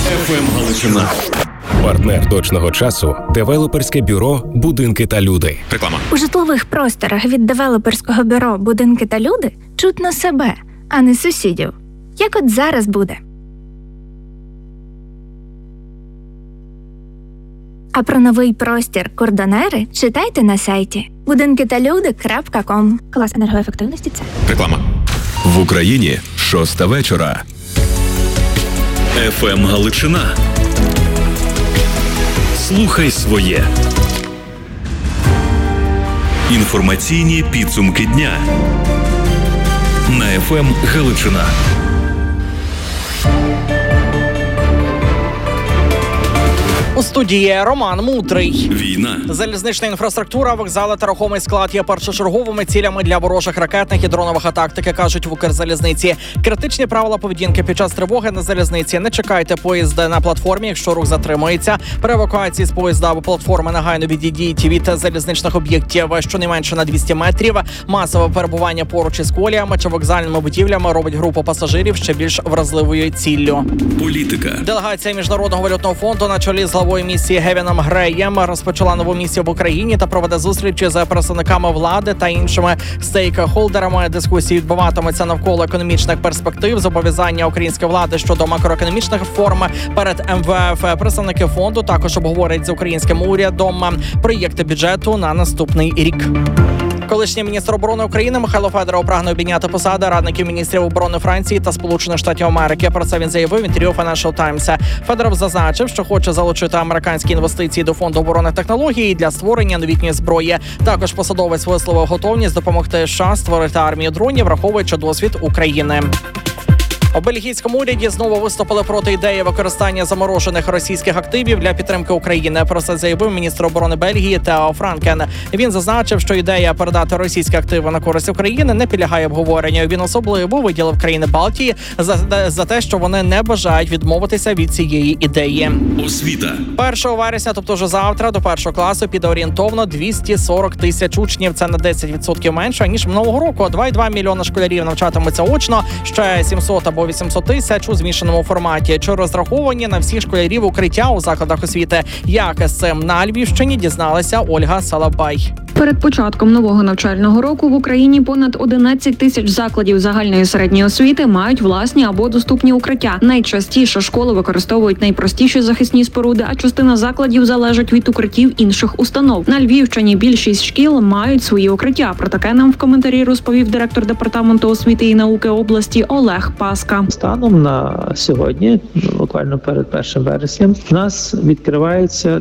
ФМ Галичина. Партнер точного часу – девелоперське бюро «Будинки та люди». Реклама. У житлових просторах від девелоперського бюро «Будинки та люди» чутно себе, а не сусідів. Як от зараз буде. А про новий простір «Кордонери» читайте на сайті budinkitalude.com. Клас енергоефективності – це. Реклама. В Україні 6 вечора. ФМ Галичина. Слухай своє. Інформаційні підсумки дня на ФМ Галичина. У студії Роман Мудрий. Війна. Залізнична інфраструктура, вокзали та рухомий склад є першочерговими цілями для ворожих ракетних і дронових атак, таке кажуть в Укрзалізниці. Критичні правила поведінки під час тривоги на залізниці. Не чекайте поїзда на платформі, якщо рух затримується. При евакуації з поїзда або платформи негайно відійдіть від залізничних об'єктів щонайменше на 200 метрів. Масове перебування поруч із коліями чи вокзальними будівлями робить групу пасажирів ще більш вразливою ціллю. Політика. Делегація Міжнародного валютного фонду на чолі з главою місії Гевіном Греєм розпочала нову місію в Україні та проведе зустрічі з представниками влади та іншими стейкхолдерами. Дискусії відбуватимуться навколо економічних перспектив, зобов'язання української влади щодо макроекономічних реформ перед МВФ. Представники фонду також обговорять з українським урядом проєкти бюджету на наступний рік. Колишній міністр оборони України Михайло Федоров прагне обійняти посади радників міністрів оборони Франції та Сполучених Штатів Америки. Про це він заявив в інтерв'ю Financial Times. Федоров зазначив, що хоче залучити американські інвестиції до фонду оборонних технологій для створення новітньої зброї. Також посадовець висловив готовність допомогти США створити армію дронів, враховуючи досвід України. У бельгійському уряді знову виступили проти ідеї використання заморожених російських активів для підтримки України. Про це заявив міністр оборони Бельгії Тео Франкен. Він зазначив, що ідея передати російські активи на користь України не підлягає обговоренню. Він особливо виділив країни Балтії за те, що вони не бажають відмовитися від цієї ідеї. Освіта. 1 вересня, тобто вже завтра, до 1 класу піде орієнтовно 240 тисяч учнів. Це на 10% менше, ніж минулого року. 2,2 мільйона школярів навчатимуться очно, ще 700 або 800 тисяч у змішаному форматі. Чи розраховані на всіх школярів укриття у закладах освіти? Як з цим на Львівщині дізналася Ольга Салабай. Перед початком нового навчального року в Україні понад 11 тисяч закладів загальної середньої освіти мають власні або доступні укриття. Найчастіше школи використовують найпростіші захисні споруди, а частина закладів залежить від укриттів інших установ. На Львівщині більшість шкіл мають свої укриття. Про таке нам в коментарі розповів директор департаменту освіти і науки області Олег Паска. Станом на сьогодні, буквально перед 1 вереснем, у нас відкривається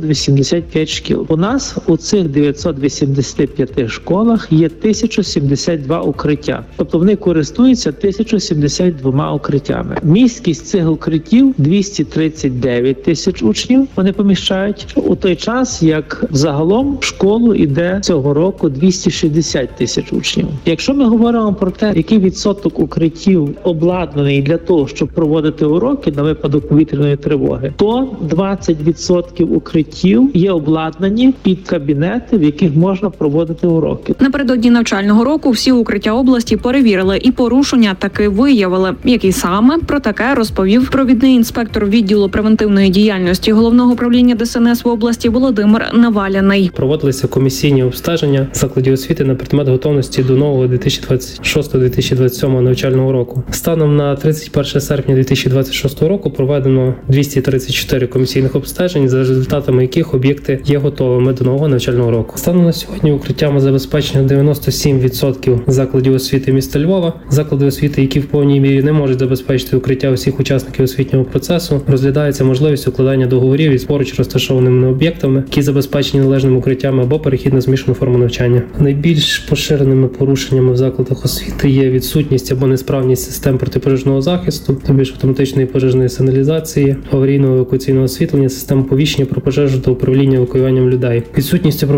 985 шкіл. У нас у цих 985 школах є 1072 укриття. Тобто вони користуються 1072 укриттями. Міськість цих укриттів 239 тисяч учнів вони поміщають. У той час, як загалом в школу йде цього року 260 тисяч учнів. Якщо ми говоримо про те, який відсоток укриттів обладнаний для того, щоб проводити уроки на випадок повітряної тривоги, то 20% укриттів є обладнані під кабінети, в яких можна проводити уроки. Напередодні навчального року всі укриття області перевірили і порушення таки виявили. Які саме? Про таке розповів провідний інспектор відділу превентивної діяльності Головного управління ДСНС в області Володимир Наваляний. Проводилися комісійні обстеження закладів освіти на предмет готовності до нового 2026-2027 навчального року. Станом на 31 серпня 2026 року проведено 234 комісійних обстежень, за результатами яких об'єкти є готовими до нового навчального року. Станом на сьогодні укриттями забезпечено 97% закладів освіти міста Львова. Заклади освіти, які в повній мірі не можуть забезпечити укриття усіх учасників освітнього процесу, розглядається можливість укладання договорів із поруч розташованими об'єктами, які забезпечені належним укриттями або перехід на змішану форму навчання. Найбільш поширеними порушеннями в закладах освіти є відсутність або несправність систем протипожежного захисту, тобто автоматичної пожежної сигналізації, аварійного евакуаційного освітлення, систем повіщення про пожежу та управління евакуюванням людей. Відсутність управління дерев'яними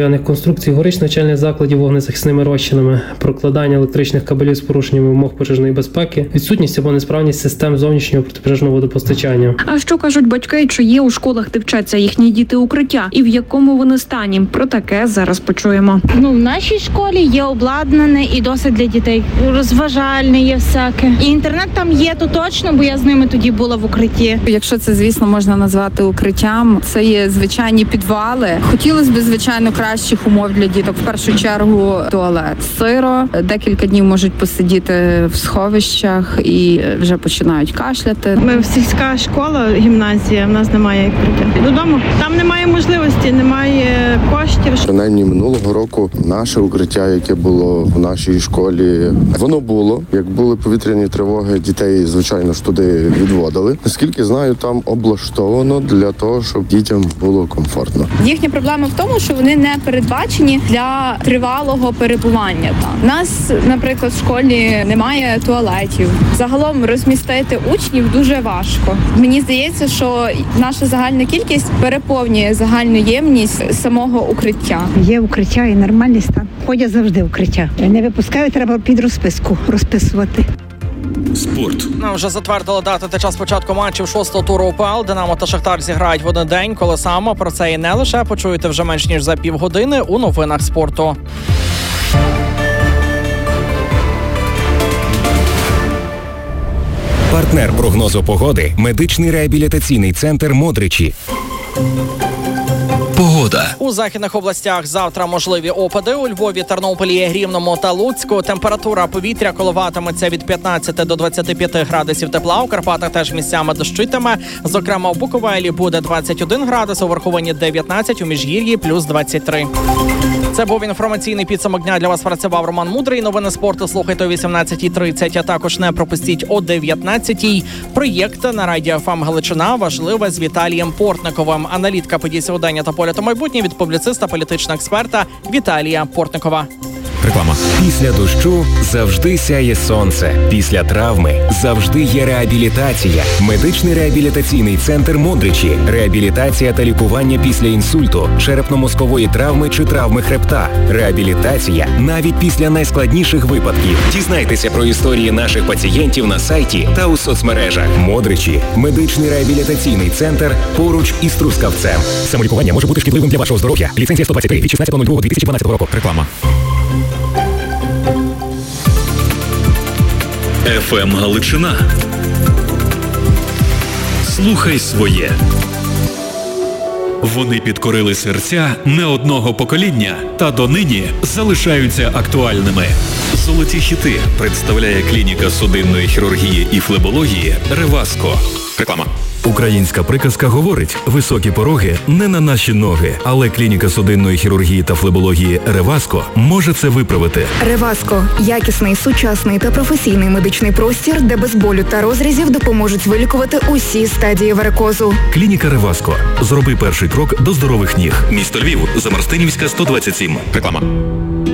дерев'яних конструкцій горищ навчальних закладів вогнезахисними розчинами, прокладання електричних кабелів з порушенням вимог пожежної безпеки, відсутність або несправність систем зовнішнього протипожежного водопостачання. А що кажуть батьки, чи є у школах, де вчаться їхні діти, укриття, і в якому вони стані? Про таке зараз почуємо. В нашій школі є обладнане і досить для дітей. Розважальне є всяке. І інтернет там є, то точно, бо я з ними тоді була в укритті. Якщо це, звісно, можна назвати укриттям, це є звичайні підвали. Хотілося б, звичайно, кращих умов для діток. В першу чергу туалет. Сиро, декілька днів можуть посидіти в сховищах і вже починають кашляти. Ми сільська школа, гімназія, в нас немає укриття. Додому там немає можливості, немає коштів. Принаймні минулого року наше укриття, яке було в нашій школі, воно було. Як були повітряні тривоги, дітей, звичайно ж, туди відводили. Наскільки знаю, там облаштовано для того, щоб дітям було комфортно. Їхня проблема в тому, що вони не передбачені для тривалого перебування там. У нас, наприклад, в школі немає туалетів. Загалом розмістити учнів дуже важко. Мені здається, що наша загальна кількість переповнює загальну ємність самого укриття. Є укриття і нормальний стан. Ходять завжди в укриття. Не випускають, треба під розписку розписувати. Спорт. Нам вже затвердили дату та час початку матчів 6-го туру УПЛ. Динамо та Шахтар зіграють в один день. Коли саме про це і не лише почуєте вже менш ніж за півгодини у новинах спорту. Партнер прогнозу погоди – медичний реабілітаційний центр «Модричі». Погода. У західних областях завтра можливі опади. У Львові, Тернополі, Рівному та Луцьку температура повітря коливатиметься від 15 до 25 градусів тепла. У Карпатах теж місцями дощитиме. Зокрема, у Буковелі буде 21 градус, у Верховині 19, у Міжгір'ї плюс 23. Це був інформаційний підсумок дня. Для вас працював Роман Мудрий. Новини спорту слухайте о 18:30, а також не пропустіть о 19:00. Проєкт на Радіо ФМ Галичина важливе з Віталієм Портниковим. Аналітика подій сьогодення та поля та майбутнє від публіциста, політичного експерта Віталія Портникова. Реклама. Після дощу завжди сяє сонце. Після травми завжди є реабілітація. Медичний реабілітаційний центр «Модричі». Реабілітація та лікування після інсульту, черепно-мозкової травми чи травми хребта. Реабілітація навіть після найскладніших випадків. Дізнайтеся про історії наших пацієнтів на сайті та у соцмережах. «Модричі» – медичний реабілітаційний центр поруч із Трускавцем. Самолікування може бути шкідливим для вашого здоров'я. Ліцензія 123 від 16.02.2012 року. Реклама. ФМ Галичина. Слухай своє. Вони підкорили серця не одного покоління та донині залишаються актуальними. Золоті хіти представляє клініка судинної хірургії і флебології «Реваско». Реклама. Українська приказка говорить: високі пороги не на наші ноги, але клініка судинної хірургії та флебології «Реваско» може це виправити. «Реваско» – якісний, сучасний та професійний медичний простір, де без болю та розрізів допоможуть вилікувати усі стадії варикозу. Клініка «Реваско». Зроби перший крок до здорових ніг. Місто Львів, Замарстинівська, 127. Реклама.